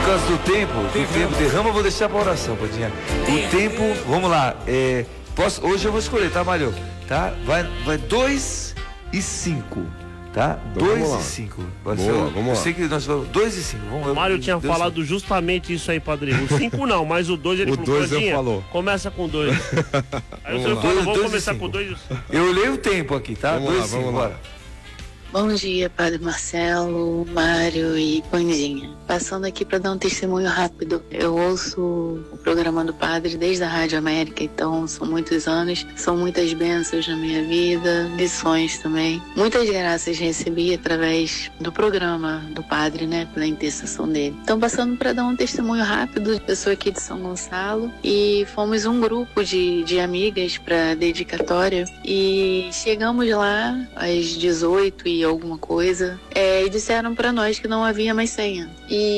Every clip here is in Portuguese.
negócio do tempo, derrama, eu vou deixar pra oração, Padinha. O tempo, vamos lá, hoje eu vou escolher, tá, Mário? Tá? Vai 2 e 5, tá? Então, 2 e 5. Vamos lá. Eu sei que nós vamos 2 e 5. O Mário tinha falado justamente isso aí, padrinho. O 5 não, mas o 2 ele falou. O 2 eu falou. Começa com 2. Aí o senhor falou, vamos começar com 2. Eu olhei o tempo aqui, tá? 2 e 5, bora. Bom dia, Padre Marcelo, Mário e Pandinha. Passando aqui para dar um testemunho rápido. Eu ouço o programa do Padre desde a Rádio América, então são muitos anos, são muitas bênçãos na minha vida, lições também. Muitas graças recebi através do programa do Padre, né, pela intercessão dele. Então, passando para dar um testemunho rápido, eu sou aqui de São Gonçalo e fomos um grupo de amigas para dedicatória e chegamos lá às 18 e alguma coisa, e disseram para nós que não havia mais senha.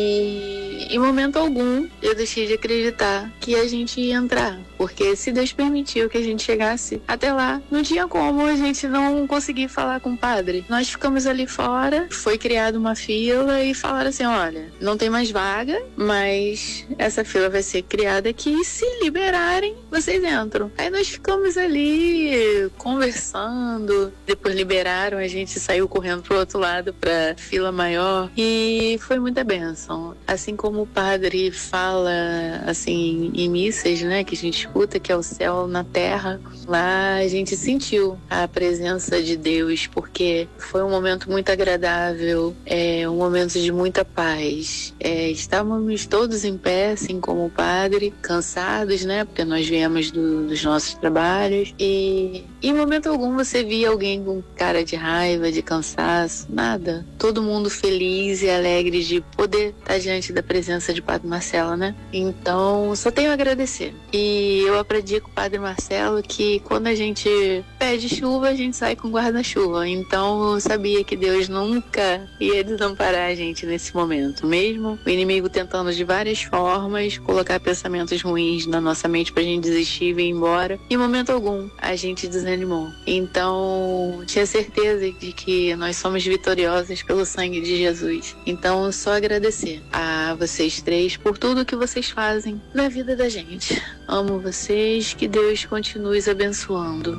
E em momento algum eu deixei de acreditar que a gente ia entrar, porque se Deus permitiu que a gente chegasse até lá, não tinha como a gente não conseguir falar com o padre. Nós ficamos ali fora, foi criada uma fila e falaram assim, olha, não tem mais vaga, mas essa fila vai ser criada aqui e se liberarem, vocês entram. Aí nós ficamos ali conversando, depois liberaram, a gente saiu correndo pro outro lado pra fila maior e foi muita bênção. Assim como o padre fala assim em missas, né, que a gente escuta, que é o céu na terra, lá a gente sentiu a presença de Deus, porque foi um momento muito agradável, um momento de muita paz. Estávamos todos em pé, assim como o padre, cansados, né, porque nós viemos dos nossos trabalhos e em momento algum você via alguém com cara de raiva, de cansaço, nada. Todo mundo feliz e alegre de poder estar diante da presença de Padre Marcelo, né? Então, só tenho a agradecer. E eu aprendi com o Padre Marcelo que quando a gente pede chuva, a gente sai com guarda-chuva. Então, eu sabia que Deus nunca ia desamparar a gente nesse momento. Mesmo o inimigo tentando de várias formas colocar pensamentos ruins na nossa mente pra gente desistir e vir embora, em momento algum a gente desanimou. Então, tinha certeza de que nós somos vitoriosos pelo sangue de Jesus. Então, só agradecer a vocês três por tudo que vocês fazem na vida da gente. Amo vocês, que Deus continue os abençoando.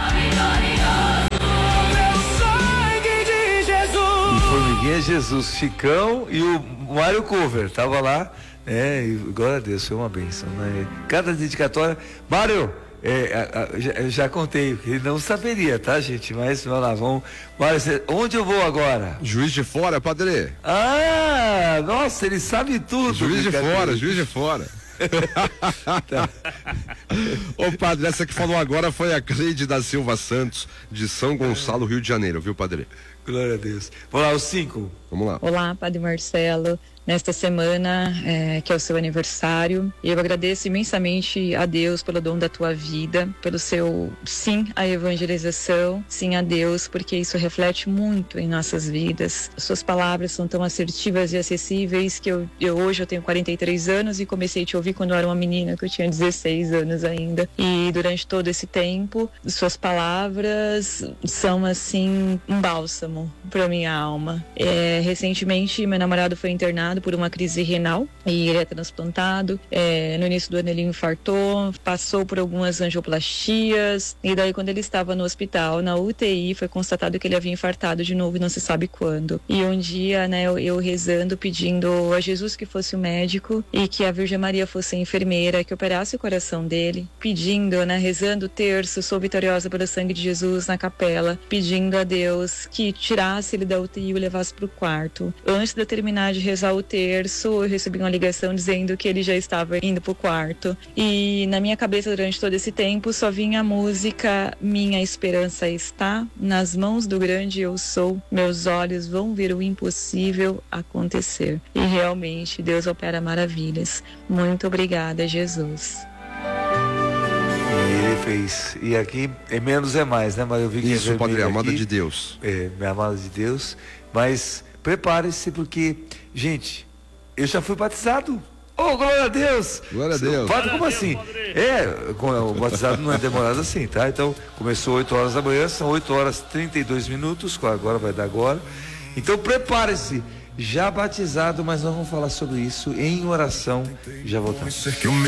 E Formiguinha Jesus, Chicão e o Mário Cover, tava lá, e glória a Deus, foi uma bênção, né? Cada dedicatória, Mário, já contei, ele não saberia, tá, gente? Mas vamos lá, Mário, onde eu vou agora? Juiz de Fora, padre. Ah, nossa, ele sabe tudo. Juiz de Fora. Tá. Ô padre, essa que falou agora foi a Cleide da Silva Santos, de São Gonçalo, Rio de Janeiro, viu, padre? Glória a Deus. Vamos lá, os 5. Vamos lá. Olá, Padre Marcelo. Nesta semana, que é o seu aniversário, eu agradeço imensamente a Deus pelo dom da tua vida, pelo seu sim à evangelização, sim a Deus, porque isso reflete muito em nossas vidas. Suas palavras são tão assertivas e acessíveis que hoje eu tenho 43 anos e comecei a te ouvir quando eu era uma menina, que eu tinha 16 anos ainda. E durante todo esse tempo, suas palavras são assim um bálsamo para minha alma. Recentemente, meu namorado foi internado por uma crise renal e ele é transplantado. No início do ano ele infartou, passou por algumas angioplastias e daí quando ele estava no hospital, na UTI, foi constatado que ele havia infartado de novo e não se sabe quando. E um dia, né, eu rezando, pedindo a Jesus que fosse o médico e que a Virgem Maria fosse a enfermeira, que operasse o coração dele, pedindo, né, rezando o terço, sou vitoriosa pelo sangue de Jesus na capela, pedindo a Deus que tirasse ele da UTI e o levasse para o quarto. Antes de eu terminar de rezar o terço, eu recebi uma ligação dizendo que ele já estava indo pro quarto. E na minha cabeça, durante todo esse tempo, só vinha a música Minha Esperança Está nas Mãos do Grande Eu Sou. Meus olhos vão ver o impossível acontecer. E realmente, Deus opera maravilhas. Muito obrigada, Jesus. E ele fez. E aqui, menos é mais, né? Mas eu vi que isso, padre, amada de Deus. Minha amada de Deus. Mas prepare-se, porque, gente, eu já fui batizado. Oh, glória a Deus! Glória a Deus. Padre, como assim? O batizado não é demorado assim, tá? Então, começou 8 horas da manhã, são 8 horas e 32 minutos, agora vai dar agora. Então, prepare-se. já batizado, mas nós vamos falar sobre isso em oração. Já voltamos.